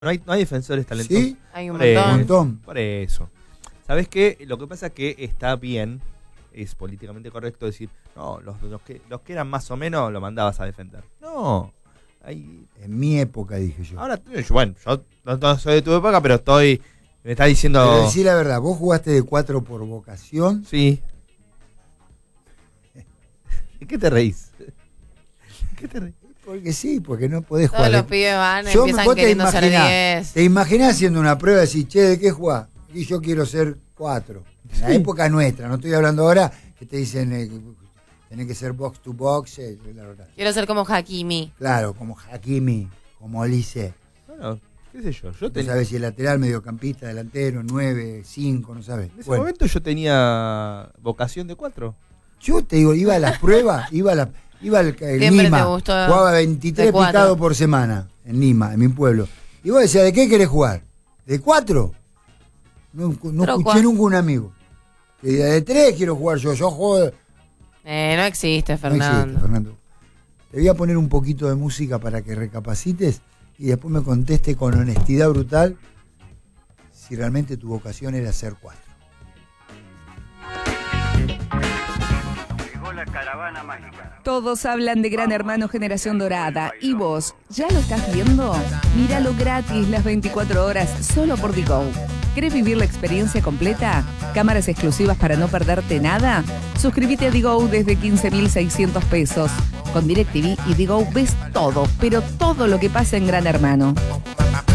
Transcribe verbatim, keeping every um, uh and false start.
No hay, no hay defensores talentosos. ¿Sí? Hay un Por eso, montón. montón. Por eso. ¿Sabes qué? Lo que pasa es que está bien, es políticamente correcto decir, no, los, los, que, los que eran más o menos lo mandabas a defender. No. Hay... En mi época, dije yo. Ahora, yo, bueno, yo no, no soy de tu época, pero estoy... Me está diciendo... Pero decí la verdad, vos jugaste de cuatro por vocación. Sí. ¿De qué te reís? ¿De qué te reís? Porque sí, porque no podés Todos jugar. los de- pibes van, Yo, empiezan vos te queriendo ser imaginás, diez. te imaginás haciendo una prueba y decís, che, ¿de qué jugás? Y yo quiero ser cuatro. En la Sí. época nuestra, no estoy hablando ahora que te dicen eh, que tenés que ser box to box. eh, la verdad. Quiero ser como Hakimi. Claro, como Hakimi, como Olise. Bueno, qué sé yo. Yo No tenía... sabes si es lateral, mediocampista, delantero, nueve, cinco, no sabes. En ese Bueno, momento yo tenía vocación de cuatro. yo te digo, iba a las pruebas, iba a la, iba al el Siempre Lima, te gustó jugaba veintitrés de cuatro. picados por semana en Lima, en mi pueblo. Y vos decías, ¿de qué querés jugar? ¿De cuatro? No, no Troco. escuché nunca un amigo. Que diga, de tres quiero jugar yo, yo juego de... Eh, no existe, No Fernando. existe, Fernando. Te voy a poner un poquito de música para que recapacites y después me conteste con honestidad brutal si realmente tu vocación era ser cuatro. Llegó la caravana mágica. Todos hablan de Gran Hermano Generación Dorada. ¿Y vos, ya lo estás viendo? Míralo gratis las veinticuatro horas solo por Digo. ¿Querés vivir la experiencia completa? ¿Cámaras exclusivas para no perderte nada? Suscríbete a Digo desde quince mil seiscientos pesos. Con DirecTV y Digo ves todo, pero todo lo que pasa en Gran Hermano.